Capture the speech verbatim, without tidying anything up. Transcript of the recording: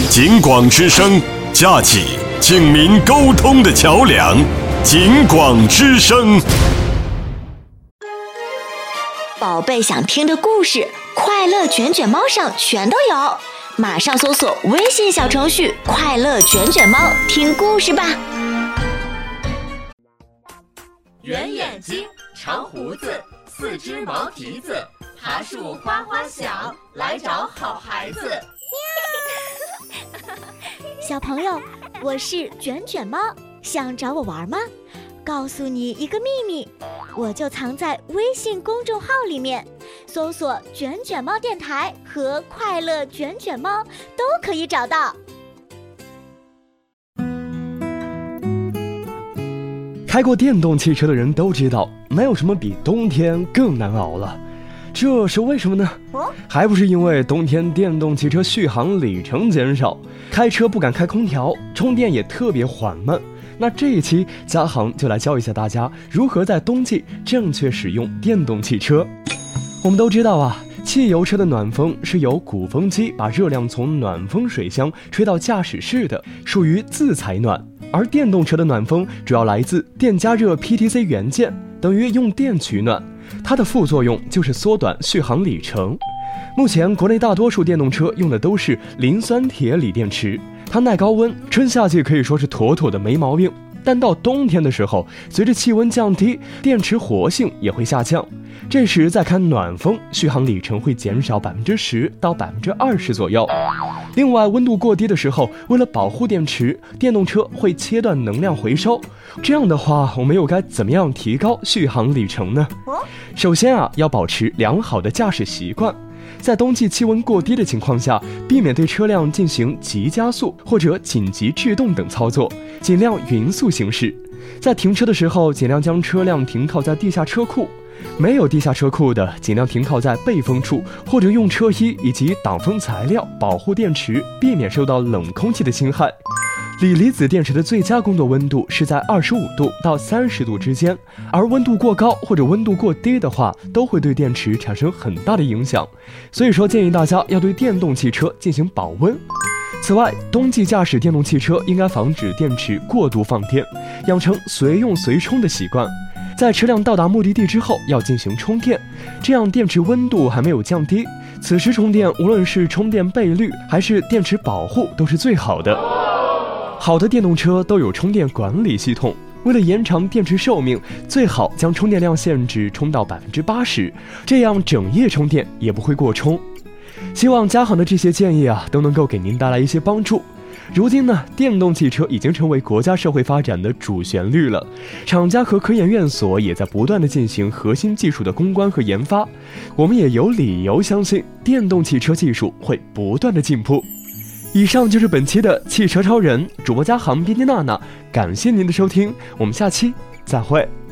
警广之声，架起警民沟通的桥梁。警广之声， 宝贝想听的故事，快乐卷卷猫上全都有，马上搜索微信小程序“快乐卷卷猫”，听故事吧。 圆眼睛，长胡子，四只毛蹄子，爬树花花响，来找好孩子。 小朋友，我是卷卷猫，想找我玩吗？告诉你一个秘密，我就藏在微信公众号里面，搜索卷卷猫电台和快乐卷卷猫都可以找到。 开过电动汽车的人都知道，没有什么比冬天更难熬了。这是为什么呢？还不是因为冬天电动汽车续航里程减少，开车不敢开空调，充电也特别缓慢。那这一期嘉航就来教一下大家如何在冬季正确使用电动汽车。我们都知道啊，汽油车的暖风是由鼓风机把热量从暖风水箱吹到驾驶室的，属于自采暖。而电动车的暖风主要来自电加热 P T C 元件，等于用电取暖，它的副作用就是缩短续航里程。目前国内大多数电动车用的都是磷酸铁锂电池，它耐高温，春夏季可以说是妥妥的没毛病。但到冬天的时候，随着气温降低，电池活性也会下降，这时再开暖风，续航里程会减少百分之十到百分之二十左右。另外，温度过低的时候，为了保护电池，电动车会切断能量回收。这样的话，我们又该怎么样提高续航里程呢？首先啊，要保持良好的驾驶习惯。在冬季气温过低的情况下，避免对车辆进行急加速或者紧急制动等操作，尽量匀速行驶。在停车的时候，尽量将车辆停靠在地下车库，没有地下车库的，尽量停靠在背风处，或者用车衣以及挡风材料保护电池，避免受到冷空气的侵害。锂离子电池的最佳工作温度是在二十五度到三十度之间，而温度过高或者温度过低的话，都会对电池产生很大的影响。所以说，建议大家要对电动汽车进行保温。此外，冬季驾驶电动汽车应该防止电池过度放电，养成随用随充的习惯。在车辆到达目的地之后，要进行充电，这样电池温度还没有降低，此时充电，无论是充电倍率还是电池保护，都是最好的。好的电动车都有充电管理系统，为了延长电池寿命，最好将充电量限制充到百分之八十，这样整夜充电也不会过充。希望嘉航的这些建议啊，都能够给您带来一些帮助。如今呢，电动汽车已经成为国家社会发展的主旋律了，厂家和科研院所也在不断的进行核心技术的攻关和研发，我们也有理由相信电动汽车技术会不断的进步。以上就是本期的汽车超人，主播嘉航、编辑娜娜，感谢您的收听，我们下期再会。